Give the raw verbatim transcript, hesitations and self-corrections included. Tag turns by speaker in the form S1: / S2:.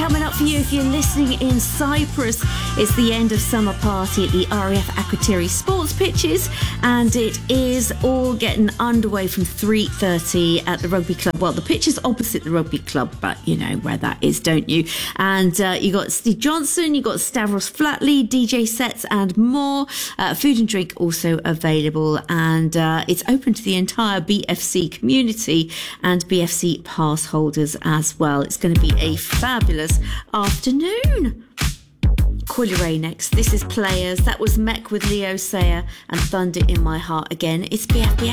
S1: coming up for you if you're listening in Cyprus. It's the end of summer party at the R A F Akrotiri Sports Pitches, and it is all getting underway from three thirty at the rugby club. Well, the pitch is opposite the rugby club, but you know where that is, don't you? And uh, you got Steve Johnson, you got Stavros Flatley, D J sets and more. Uh, food and drink also available, and uh, it's open to the entire B F C community and B F C pass holders as well. It's going to be a fabulous afternoon. Coily Ray next. This is Players. That was Mech with Leo Sayer and Thunder in My Heart again. It's B F B